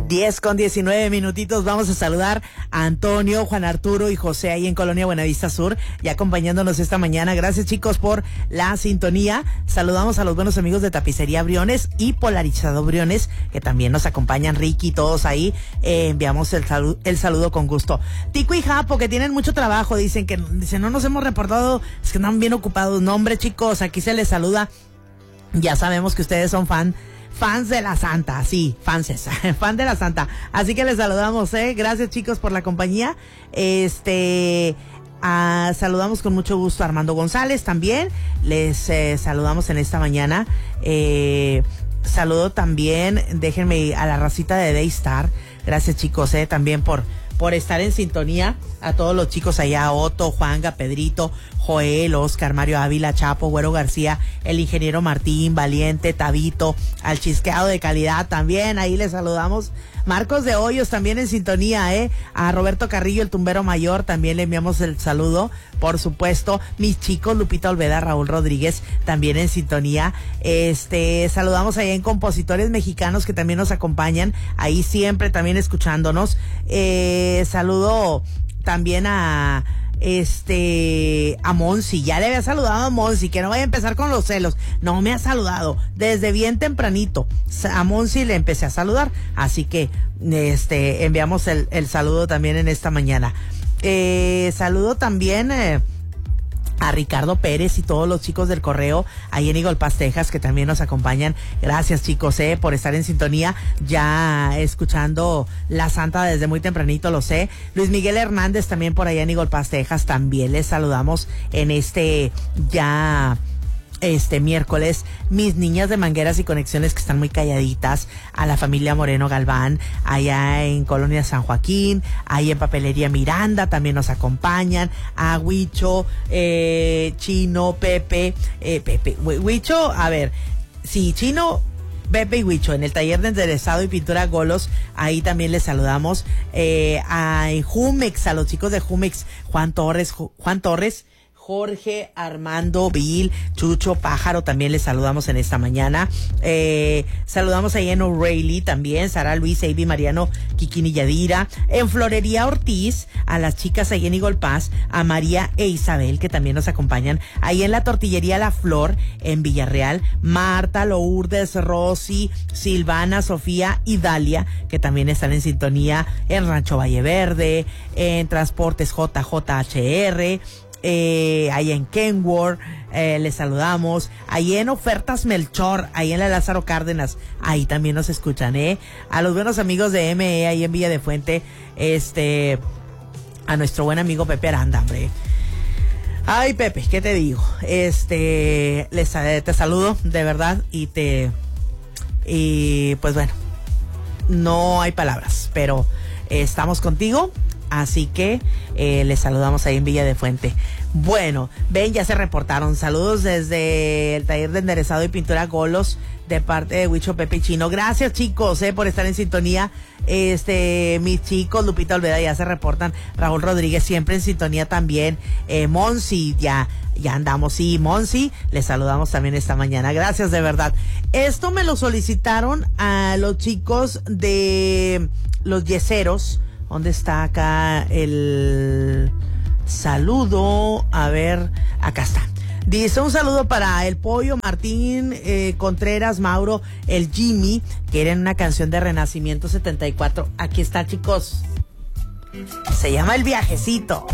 10:19. Vamos a saludar a Antonio, Juan Arturo y José ahí en Colonia Buenavista Sur, y acompañándonos esta mañana. Gracias, chicos, por la sintonía. Saludamos a los buenos amigos de Tapicería Briones y Polarizado Briones, que también nos acompañan, Ricky, todos ahí. Enviamos el saludo con gusto. Tico y Japo, que tienen mucho trabajo, dicen no nos hemos reportado, es que andan bien ocupados. No, hombre, chicos, aquí se les saluda. Ya sabemos que ustedes son fans de la Santa, sí, fan de la Santa. Así que les saludamos, Gracias, chicos, por la compañía. Saludamos con mucho gusto a Armando González también. Les saludamos en esta mañana. Saludo también, déjenme, a la racita de Daystar. Gracias, chicos, también por estar en sintonía. A todos los chicos allá, Otto, Juanga, Pedrito, Joel, Oscar, Mario Ávila, Chapo, Güero García, el ingeniero Martín, Valiente, Tabito, al Chisqueado de Calidad también, ahí les saludamos. Marcos de Hoyos también en sintonía, a Roberto Carrillo, el tumbero mayor, también le enviamos el saludo, por supuesto. Mis chicos, Lupita Olveda, Raúl Rodríguez, también en sintonía. Saludamos allá en Compositores Mexicanos, que también nos acompañan, ahí siempre también escuchándonos. Saludo también a Monsi. Ya le había saludado a Monsi, que no vaya a empezar con los celos. No me ha saludado desde bien tempranito. A Monsi le empecé a saludar, así que enviamos el saludo también en esta mañana. Saludo también a Ricardo Pérez y todos los chicos del correo ahí en Eagle Pass, Texas, que también nos acompañan. Gracias, chicos, por estar en sintonía, ya escuchando la Santa desde muy tempranito, lo sé. Luis Miguel Hernández también por allá en Eagle Pass, Texas, también les saludamos en miércoles. Mis niñas de Mangueras y Conexiones, que están muy calladitas, a la familia Moreno Galván allá en Colonia San Joaquín, ahí en Papelería Miranda también nos acompañan, a Huicho, Chino, Pepe, Huicho, a ver, sí, Chino, Pepe y Huicho, en el taller de enderezado y pintura Golos, ahí también les saludamos. A Jumex, a los chicos de Jumex, Juan Torres, Jorge, Armando, Bill, Chucho, Pájaro, también les saludamos en esta mañana. Saludamos ahí en O'Reilly también, Sara, Luis, Avi, Mariano, Kikini, Yadira. En Florería Ortiz, a las chicas ahí en Eagle Pass, a María e Isabel, que también nos acompañan. Ahí en la Tortillería La Flor, en Villarreal, Marta, Lourdes, Rosy, Silvana, Sofía y Dalia, que también están en sintonía. En Rancho Valle Verde, en Transportes JJHR, ahí en Kenworth, les saludamos. Ahí en Ofertas Melchor, ahí en la Lázaro Cárdenas, ahí también nos escuchan, a los buenos amigos de ME ahí en Villa de Fuente, a nuestro buen amigo Pepe Aranda, hombre. Ay, Pepe, ¿qué te digo? Te saludo de verdad y pues bueno, no hay palabras, pero estamos contigo. Así que les saludamos ahí en Villa de Fuente. Bueno, ven, ya se reportaron. Saludos desde el taller de enderezado y pintura Golos, de parte de Huicho, Pepe y Chino. Gracias, chicos, por estar en sintonía. Mis chicos, Lupita Olveda, ya se reportan. Raúl Rodríguez, siempre en sintonía también. Monsi, ya andamos. Sí, Monsi, les saludamos también esta mañana. Gracias, de verdad. Esto me lo solicitaron a los chicos de los yeseros. ¿Dónde está acá el saludo? A ver, acá está. Dice un saludo para el Pollo, Martín, Contreras, Mauro, el Jimmy, que era en una canción de Renacimiento 74. Aquí está, chicos. Se llama El Viajecito.